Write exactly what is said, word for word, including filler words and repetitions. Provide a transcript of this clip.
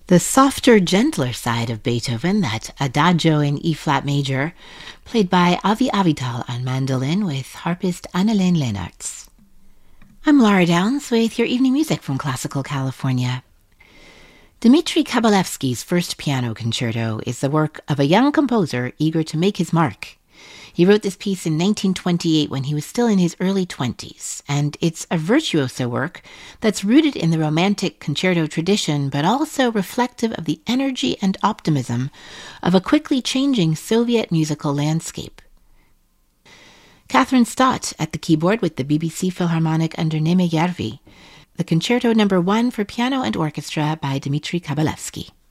The softer, gentler side of Beethoven, that Adagio in E-flat major, played by Avi Avital on mandolin with harpist Annalene Leenaerts. I'm Laura Downs with your evening music from Classical California. Dmitri Kabalevsky's first piano concerto is the work of a young composer eager to make his mark. He wrote this piece in nineteen twenty-eight when he was still in his early twenties, and it's a virtuoso work that's rooted in the romantic concerto tradition, but also reflective of the energy and optimism of a quickly changing Soviet musical landscape. Catherine Stott at the keyboard with the B B C Philharmonic under Neeme Järvi, the Concerto Number One for piano and orchestra by Dmitri Kabalevsky.